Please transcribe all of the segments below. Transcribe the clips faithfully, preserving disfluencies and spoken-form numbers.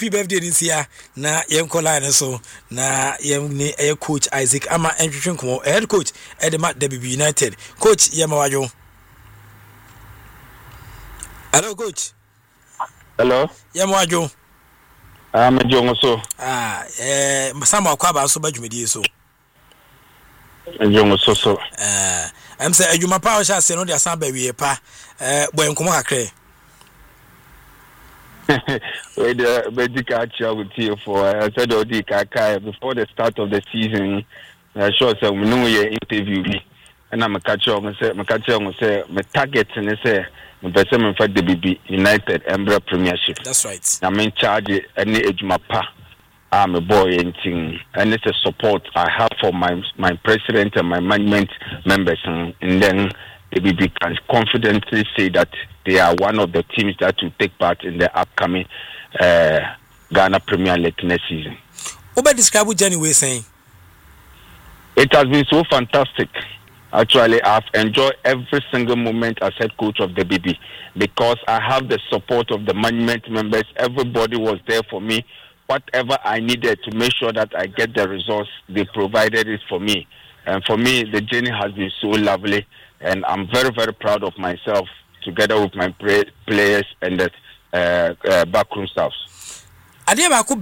happy birthday this year. Na yem line so na yem ni a coach Isaac ama entry come head coach Edema W B United. Coach Yamawajo. Hello coach. Hello. Yamawajo. I'm a young so. Ah, eh Masama kwaba so badwumedi so. Young so so. Eh I'm say adwuma pa o sha se no dia san ba wie pa. Eh boy nkomo kakre. We the medical chat with you for I said already Kaka before the start of the season. I sure say we know your interview me. And I'm a catch up and say my catch up and say my target and say my person in fact the B B United Embra Premiership. That's right. I'm in charge any ejuma pa. I'm a boy and thing and it's a support I have for my my president and my management members and, and then the B B can confidently say that they are one of the teams that will take part in the upcoming uh, Ghana Premier League next season. What describe what Johnny was saying? It has been so fantastic. Actually, I've enjoyed every single moment as head coach of the B B because I have the support of the management members. Everybody was there for me. Whatever I needed to make sure that I get the results, they provided it for me. And for me, the journey has been so lovely. And I'm very, very proud of myself, together with my players and the uh, uh, backroom staffs. I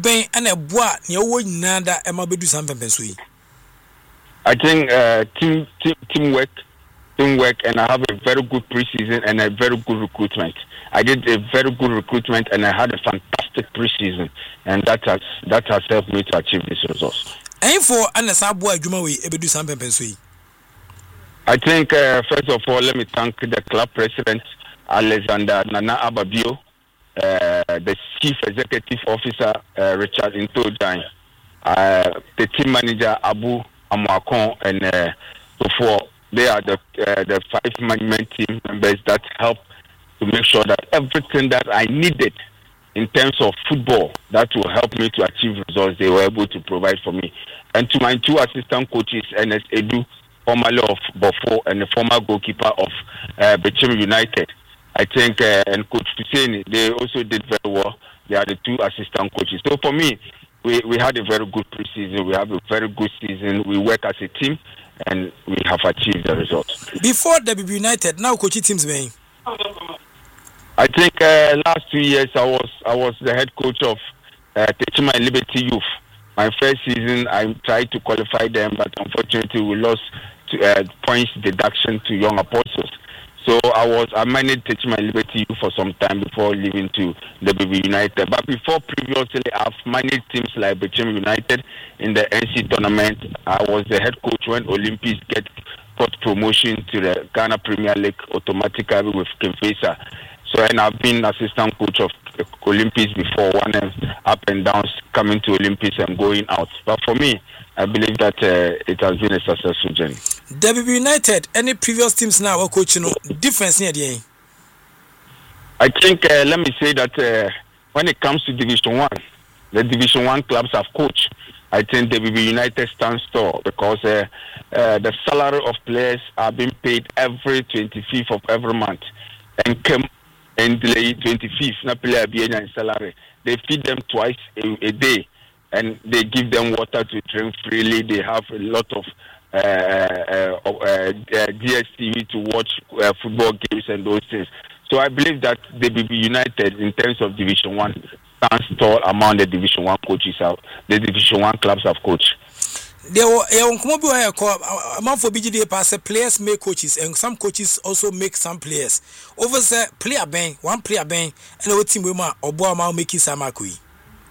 think uh, team, team teamwork, teamwork, and I have a very good preseason and a very good recruitment. I did a very good recruitment and I had a fantastic preseason, and that has that has helped me to achieve these results. And for Anasabu Juma, we ever do something pensui. I think, uh, first of all, let me thank the club president, Alexander Nana Ababio, uh, the chief executive officer, uh, Richard Intojan, uh, the team manager, Abu Amuakon, and uh, before they are the uh, the five management team members that help to make sure that everything that I needed in terms of football that will help me to achieve results, they were able to provide for me. And to my two assistant coaches, N S Edu, formerly of Bofo and the former goalkeeper of uh, Bechim United. I think, uh, and Coach Hussein, they also did very well. They are the two assistant coaches. So for me, we, we had a very good preseason. We have a very good season. We work as a team, and we have achieved the results. Before W B United, now coaching teams being. I think uh, last two years I was I was the head coach of uh, Techima and Liberty Youth. My first season, I tried to qualify them, but unfortunately, we lost to, uh, points deduction to Young Apostles. So I was I managed Techima and Liberty Youth for some time before leaving to W B United. But before previously, I've managed teams like Bechim United in the N C tournament. I was the head coach when Olympics get got promotion to the Ghana Premier League automatically with Kempesa. So, and I've been assistant coach of Olympics before, one up and downs coming to Olympics and going out. But for me, I believe that uh, it has been a successful journey. W B United, any previous teams now are coaching difference here? I think, uh, let me say that uh, when it comes to Division One, the Division One clubs have coached. I think W B United stands tall because uh, uh, the salary of players are being paid every twenty-fifth of every month. And come and delay twenty-fifth, na player be in salary. They feed them twice a, a day, and they give them water to drink freely. They have a lot of uh, uh, uh, uh, D S T V to watch uh, football games and those things. So I believe that W B United, in terms of Division One, stands tall among the Division One coaches. Out the Division One clubs have coached. There were a month for B G D pass players make coaches, and some coaches also make some players. Over the player bang, one player bang, and our team woman or Boama making some makui.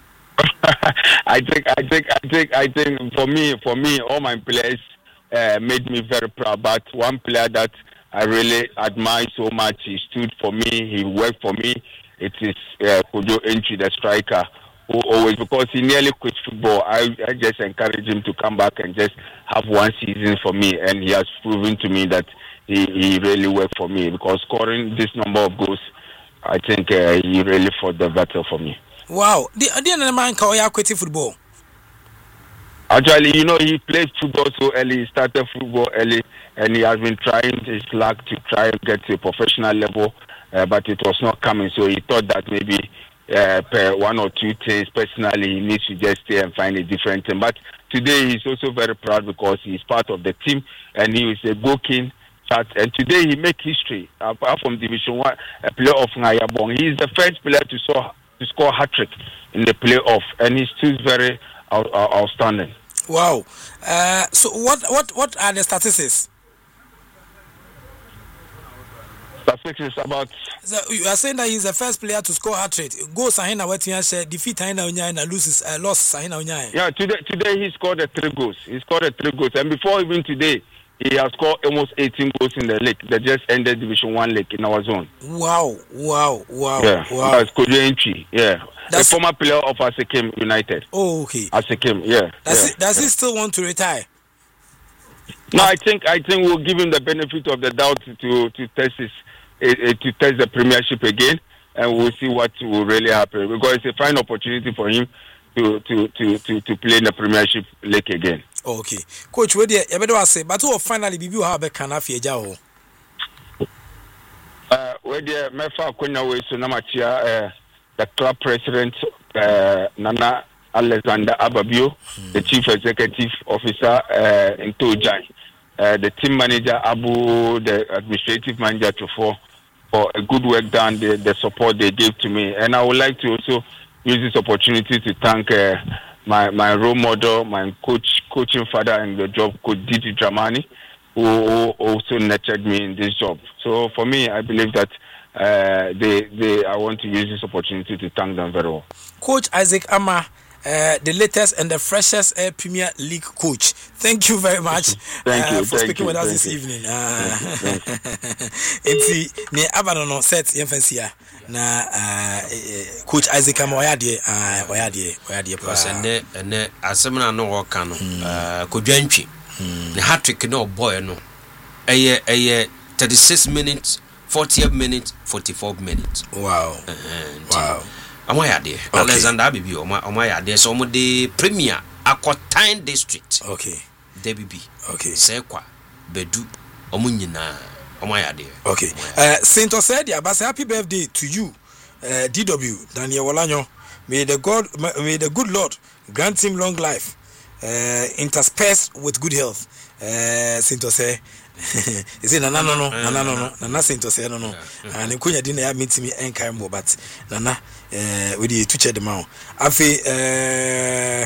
I think, I think, I think, I think for me, for me, all my players uh, made me very proud. But one player that I really admire so much, he stood for me, he worked for me. It is uh, Kojo Entry, the striker. Always, because he nearly quit football. I, I just encourage him to come back and just have one season for me, and he has proven to me that he, he really worked for me, because scoring this number of goals, I think uh, he really fought the battle for me. Wow, the other man can you quit football? Actually, you know, he played football so early. He started football early, and he has been trying his luck to try and get to a professional level, uh, but it was not coming. So he thought that maybe uh, per one or two things. Personally, he needs to just stay and find a different thing. But today he's also very proud because he's part of the team and he is a goal king. And today he make history. Apart from Division One, a player of Ngayabong, he is the first player to score to score hat trick in the playoff, and he's still very out, out, outstanding. Wow. Uh, so what what what are the statistics? Statistics about. So you are saying that he's the first player to score hat trick. Goals Sahina Wetian share, defeat Sahina Unyana, loses uh, loss Sahina Unyana. Yeah, today today he scored the three goals. He scored the three goals, and before even today, he has scored almost eighteen goals in the league. They just ended Division One league in our zone. Wow! Wow! Wow! Yeah, wow! That's Kojoenchi. Yeah, that's a former player of Asekim United. Oh, okay. Asekim. Yeah. Does yeah, he does yeah. he still want to retire? No, I think I think we'll give him the benefit of the doubt to to test his uh, to test the Premiership again, and we'll see what will really happen because it's a fine opportunity for him to to to to, to play in the Premiership league again. Okay, coach, where the you better say, but who finally be you have a can of your Uh, where the Mefa Kwenya way so Namachia, the club president uh, Nana Alexander Ababio, mm. the chief executive officer uh, in Tojai, uh, the team manager Abu, the administrative manager Tufo, for a good work done, the, the support they gave to me, and I would like to also use this opportunity to thank. Uh, My my role model, my coach, coaching father, and the job coach Didi Dramani, who, who also nurtured me in this job. So for me, I believe that uh, they they I want to use this opportunity to thank them very well. Coach Isaac Ama, uh, the latest and the freshest uh, Premier League coach. Thank you very much. Thank uh, you for thank speaking you, with us thank this you. evening. Enti ne abanono set yemfansia na uh, coach Isaac Ama oyade uh, oyade oyade plus ene ene asemna no woka no uh, kodwantwi ne hat-trick no boy no eye eye thirty-six minutes, fortieth minute, forty-fourth minute. Wow. Uh, wow. Omo yade okay. Alexander Abibi omo omo yade so omo de Premier Akotan district. Okay. Debibi. Okay. Sekwa Bedu omo nyina omo yade. Okay. Uh Saint Osedia, but happy birthday to you. Uh, D W Daniel Walanyo. May the God may the good Lord grant him long life. Uh interspersed with good health. Uh Saint Ose is it nana no no nana no no nana Saint Ose no no. And nkunya di na ya meet me enkai mo but nana uh we dey to check them out. Afi uh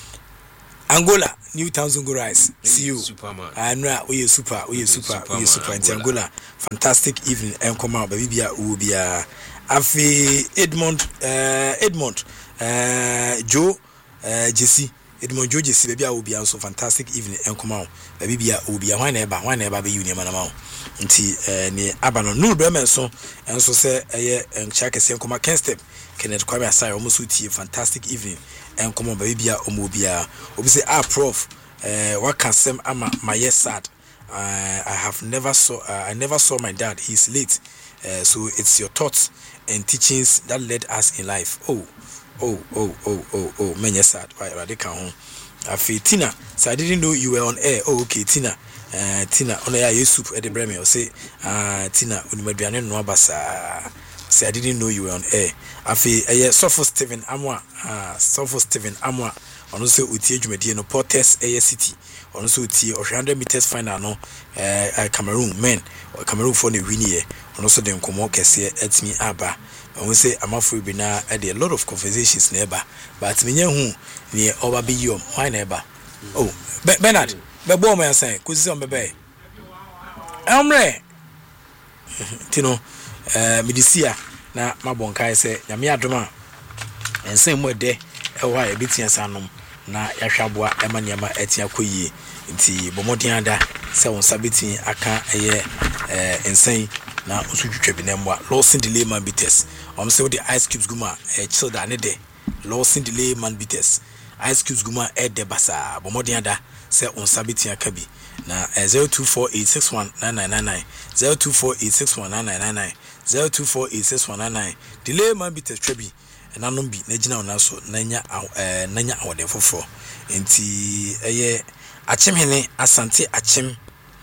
Angola New Town Zungu Rice. See you. Superman. I know we are super, we are super, we are super in Angola. Fantastic evening and come out baby bia will be a Afi Edmond uh Edmond uh Joe uh Jesse Edmond Joe Jesse baby will be also fantastic evening and come out baby bia will be a one neighbor one neighbor be you near manama nti ne abano no bremen so and so say eh en chaka se come can step Kenneth Kwame Asai almost with fantastic evening and come on baby bia omo bia obi say ah prof uh what can sem ama my yes sad uh, I have never saw uh, I never saw my dad, he's late. Uh, so it's your thoughts and teachings that led us in life. Oh, oh, oh, oh, oh, oh, man, yes, sad. Why, why they come home? I feel Tina. So I didn't know you were on air. Oh, okay, Tina. Uh, Tina, on air, you soup at the Bremen. Or say, uh, Tina, when you be no basa. Say I didn't know you were on air. I feel, uh, yeah, Sofo Steven Amwa, uh, Sofo Steven Amwa. On also utie dwumadi no Portes A S City. On also utie one hundred meters final no uh, Cameroon men or Cameroon for the win here. On also dem komo kese etimi aba. On we say amafo bi na e dey a lot of conversations neighbor. But menya hu ne oba be yom why neighbor. Oh, Be- Bernard, be bo me answer. Kuzi on bebe. Amre. Tino eh medisia na mabonkai se nyame adoma. Ensen mo de e wa e bitia sanom na yahwaboa ema niama etia koyie nti bomodianda se won sabeti aka eye eh ensen na osutwetwe bi na mwa Lawson delay man bites om se the ice cubes guma e chill da ne de Lawson delay man bites ice cubes guma e de basa bomodianda se on sabeti aka bi na zero two four eight six one nine nine nine nine zero two four eight six one nine nine nine nine zero two four eight six one nine nine delay man bites trebi na nombi na gina ona so nanya eh nanya awode foforo enti eye achimhene asante achim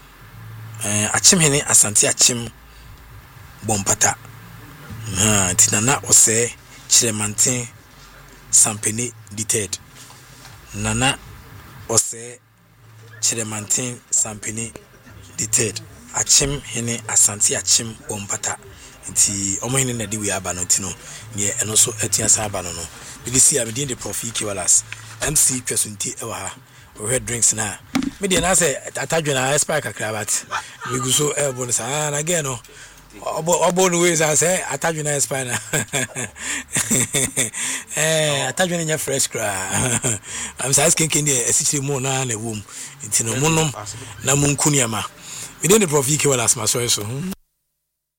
eh achimhene asante achim bompata ha tinana ose Chiremantin Sampeni the third. Nana Ose Chiremantin Sampeni the third. Achim hene Asante Achim Bompata. Nti omo hene na di we aba no tino ne eno so atua sa aba no no. Bi si am di the Prof E K Wallace M C Twesunti ewa ha. We had drinks na. Me dey na say atadwe na expire kakra bat. We go so elbow no sa na again no. Obo obo no ways I say atadwe na expire na. Eh atadwe na nya fresh cra. I'm say skin kin dey esichire mu na na wom. Nti no monom na munkuniama. We dey the Prof E K Wallace my so so.